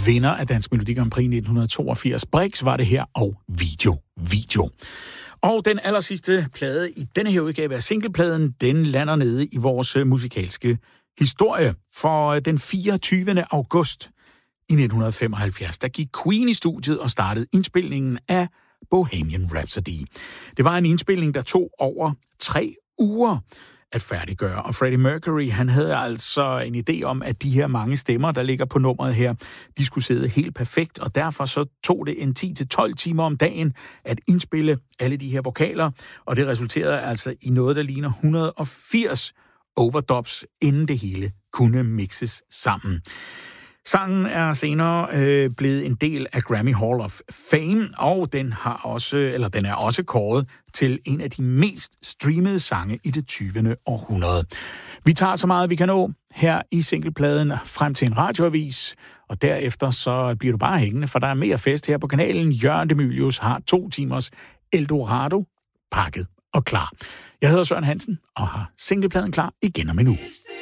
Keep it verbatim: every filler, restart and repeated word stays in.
vinder af Dansk Melodi Grand Prix nitten toogfirs. Brix var det her, og Video, Video. Og den allersidste plade i denne her udgave af singlepladen, den lander nede i vores musikalske historie. For den fireogtyvende august i nitten femoghalvfjerds, der gik Queen i studiet og startede indspilningen af Bohemian Rhapsody. Det var en indspilning, der tog over tre uger at færdiggøre, og Freddie Mercury, han havde altså en idé om, at de her mange stemmer, der ligger på nummeret her, de skulle sidde helt perfekt, og derfor så tog det en ti til tolv timer om dagen at indspille alle de her vokaler, og det resulterede altså i noget, der ligner et hundrede og firs overdubs, inden det hele kunne mixes sammen. Sangen er senere øh, blevet en del af Grammy Hall of Fame, og den har også, eller den er også kåret til en af de mest streamede sange i det tyvende århundrede. Vi tager så meget, vi kan nå her i singlepladen frem til en radioavis, og derefter så bliver du bare hængende, for der er mere fest her på kanalen. Jørgen De Mylius har to timers Eldorado pakket og klar. Jeg hedder Søren Hansen og har singlepladen klar igen om en uge.